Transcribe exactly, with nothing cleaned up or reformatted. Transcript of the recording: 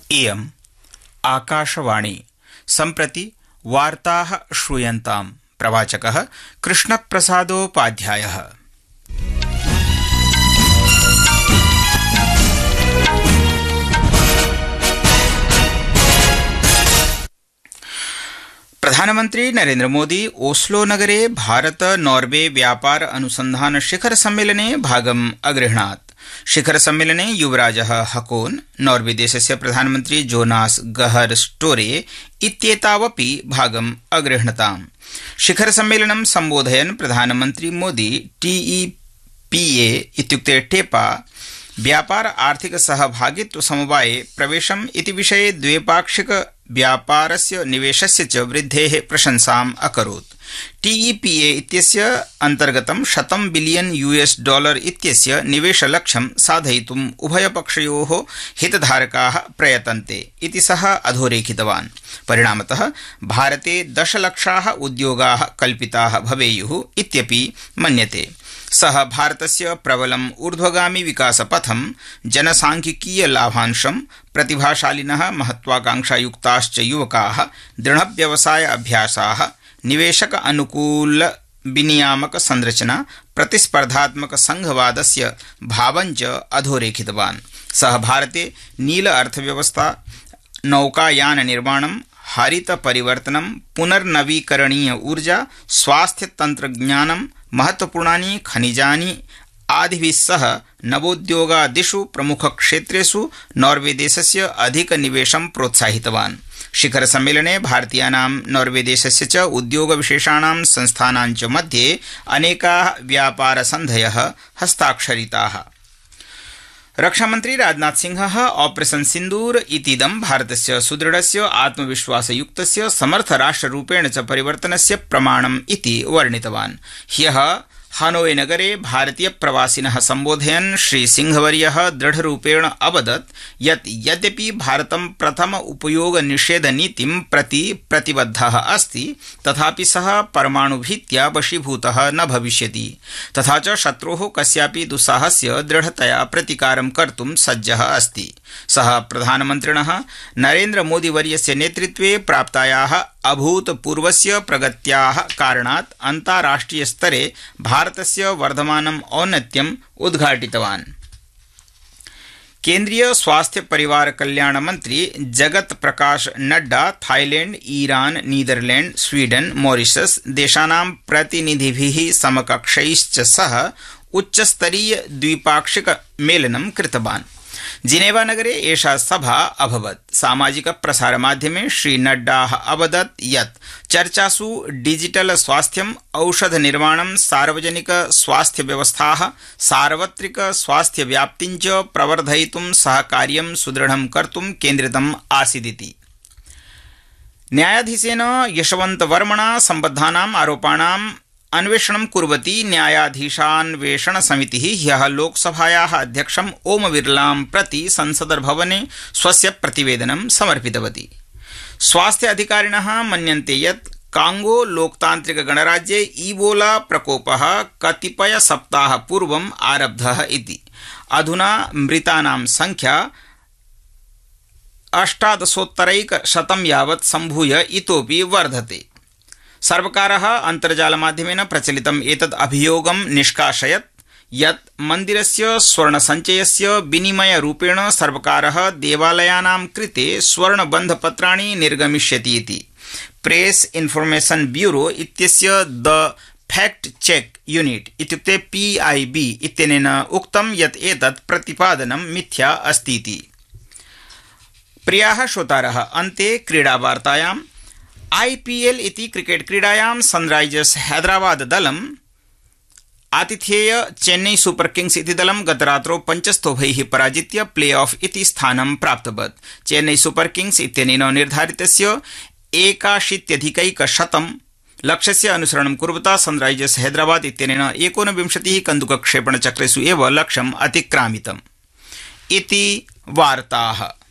इयम् आकाशवाणी। सम्प्रति वार्ताः श्रूयन्ताम्। प्रवाचकः कृष्णप्रसादोपाध्यायः। प्रधानमन्त्री नरेन्द्र मोदी ओस्लो नगरे भारत नॉर्वे व्यापार अनुसंधान शिखर सम्मेलने भागम् अगृह्णात्। शिखर सम्मेलने युवराजः हकोन, नॉर्वे देशस्य प्रधानमन्त्री जोनास गहर स्टोरे इत्येतावपि भागम् अगृह्णताम्। शिखर सम्मेलनं सम्बोधयन् प्रधानमन्त्री मोदी टीईपीए इत्युक्ते टेपा व्यापार आर्थिक सहभागित्व समवाये प्रवेशम् इति विषये द्विपाक्षिक व्यापारस्य निवेशस्य च वृद्धेः प्रशंसाम् अकरोत्। टीईपीए इत्यस्य अन्तर्गतं शतं बिलियन यूएस डॉलर इत्यस्य निवेशलक्ष्यं साधयितुम् उभयपक्षयोः हितधारकाः प्रयतन्ते इति सः अधोरेखितवान्। परिणामतः भारते दशलक्षाः उद्योगाः कल्पिताः भवेयुः इत्यपि मन्यते। सः भारतस्य प्रबलम् ऊर्ध्वगामी विकासपथं, जनसांख्यिकीय लाभांशं, प्रतिभाशालिनः महत्वाकांक्षायुक्ताश्च युवकाः, दृढव्यवसाय अभ्यासाः, निवेशक अनुकूल विनियामक संरचना, प्रतिस्पर्धात्मक संघवादस्य भावञ्च अधोरेखितवान्। सः भारते नील अर्थव्यवस्था, नौकायान निर्माणं, हरित परिवर्तनं, पुनर्नवीकरणीय ऊर्जा, स्वास्थ्य तंत्रज्ञानं, महत्वपूर्णानि खनिजानि आदिभिः सह नवोद्योगादिषु प्रमुखक्षेत्रेषु नॉर्वे देशस्य अधिकनिवेशं प्रोत्साहितवान्। शिखर सम्मेलने भारतीयानां नॉर्वे देशस्य च उद्योगविशेषाणां संस्थानां च मध्ये अनेकाः व्यापारसन्धयः हस्ताक्षरिताः। रक्षामन्त्री राजनाथ सिंहः ऑपरेशन सिन्दूर इतीदं भारतस्य सुदृढस्य आत्मविश्वासयुक्तस्य समर्थराष्ट्ररूपेण च परिवर्तनस्य प्रमाणम् इति वर्णितवान्। ह्यः हानोई नगरे भारतीय प्रवासिनः सम्बोधयन् श्री सिंहवर्यः दृढरूपेण अवदत् यत् यद्यपि भारतं प्रथम उपयोग निषेध नीतिं प्रति प्रतिबद्धः अस्ति, तथापि सः परमाणुभीत्या वशीभूतः न भविष्यति, तथा च शत्रोः कस्यापि दुस्साहस्य दृढतया प्रतिकारं कर्तुं सज्जः अस्ति। सः प्रधानमन्त्रिणः नरेन्द्र मोदी वर्यस्य नेतृत्वे प्राप्तायाः अभूतपूर्वस्य प्रगत्याः कारणात् अन्ताराष्ट्रिय स्तरे भारतस्य वर्धमानम् औन्नत्यम् उद्घाटितवान्। केन्द्रीय स्वास्थ्य परिवार कल्याण मंत्री Jagat Prakash Nadda Thailand, Iran, Netherlands, Sweden, Mauritius देशानां प्रतिनिधिभिः समकक्षैश्च सह उच्चस्तरीय द्विपाक्षिक मेलनं कृतवान्। जिनेवा नगरे एषा सभा अभवत्। सामाजिक प्रसार माध्यमे श्री नड्डा अवदत् यत् चर्चासु डिजिटल स्वास्थ्यम्, औषध निर्माणं, सार्वजनिक स्वास्थ्य व्यवस्थाः, सार्वत्रिक स्वास्थ्य व्याप्तिं च प्रवर्धयितुं सहकार्यं सुदृढं कर्तुं केन्द्रितम् आसीदिति। न्यायाधीशेन यशवन्त वर्मणा सम्बद्धानाम् आरोपाणाम् अन्वेषणं कुर्वती न्यायाधीशान्वेषण समितिः ह्यः लोकसभायाः अध्यक्षम् ओम बिरलां प्रति संसदभवने स्वस्य प्रतिवेदनं समर्पितवती। स्वास्थ्य अधिकारिणः मन्यन्ते यत् कांगो लोकतान्त्रिक गणराज्ये ईबोला प्रकोपः कतिपय सप्ताह पूर्वम् आरब्धः इति। अधुना मृतानां संख्या अष्टादशोत्तरैकशतं यावत् सम्भूय इतोपि वर्धते। सर्वकारः अन्तर्जालमाध्यमेन प्रचलितम् एतद् अभियोगं निष्कासयत् यत् मन्दिरस्य स्वर्णसञ्चयस्य विनिमयरूपेण सर्वकारः देवालयानां कृते स्वर्णबन्धपत्राणि निर्गमिष्यति इति। प्रेस इन्फॉर्मेशन ब्यूरो इत्यस्य द फैक्ट चेक यूनिट इत्युक्ते पीआईबी इत्यनेन उक्तं यत् एतत् प्रतिपादनं मिथ्या अस्तीति। प्रियाः श्रोतारः, अन्ते क्रीडावार्तायाम्। आईपीएल इति क्रिकेट क्रीडायां Sunrisers Hyderabad दलम् आतिथेय Chennai super Kings इति दलं गतरात्रौ पञ्चस्तोभैः पराजित्य प्ले ऑफ इति स्थानं प्राप्तवत्। चेन्नई सुपर किंग्स इत्यनेन निर्धारितस्य एकाशीत्यधिकैकशतं लक्ष्यस्य अनुसरणं कुर्वता सनराइजर्स हैदराबाद इत्यनेन एकोनविंशतिः कन्दुकक्षेपणचक्रेषु एव लक्ष्यम् अतिक्रामितम् इति वार्ताः।